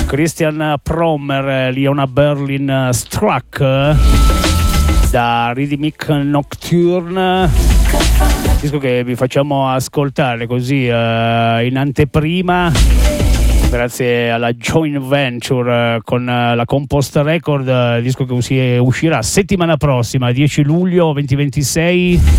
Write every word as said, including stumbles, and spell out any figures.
Christian Promer, Leona Berlin Struck da Rhythmic Nocturne, disco che vi facciamo ascoltare così uh, in anteprima grazie alla joint venture uh, con uh, la Compost Record, uh, disco che uscirà settimana prossima, dieci luglio duemilaventisei.